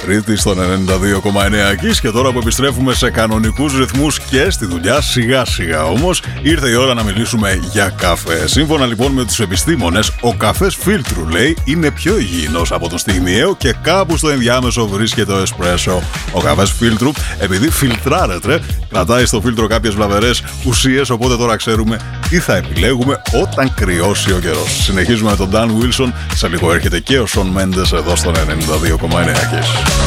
Κρήτη στον 92,9 Κις. Και τώρα που επιστρέφουμε σε κανονικούς ρυθμούς και στη δουλειά, σιγά σιγά όμως, ήρθε η ώρα να μιλήσουμε για καφέ. Σύμφωνα λοιπόν με τους επιστήμονες, ο καφές φίλτρου, λέει, είναι πιο υγιεινός από τον στιγμιαίο και κάπου στο ενδιάμεσο βρίσκεται ο εσπρέσο. Ο καφές φίλτρου, επειδή φιλτράρεται, κρατάει στο φίλτρο κάποιες βλαβερές ουσίες, οπότε τώρα ξέρουμε τι θα επιλέγουμε όταν κρυώσει ο καιρός. Συνεχίζουμε με τον Dan Wilson. Σε λίγο έρχεται και ο Shawn Mendes εδώ στον 92,9 Κις.